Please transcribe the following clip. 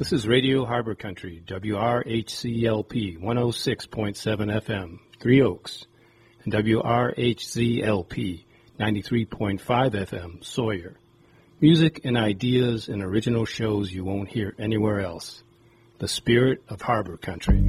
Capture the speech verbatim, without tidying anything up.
This is Radio Harbor Country, W R H C L P one oh six point seven F M, Three Oaks, and W R H Z L P ninety-three point five F M, Sawyer. Music and ideas and original shows you won't hear anywhere else. The spirit of Harbor Country.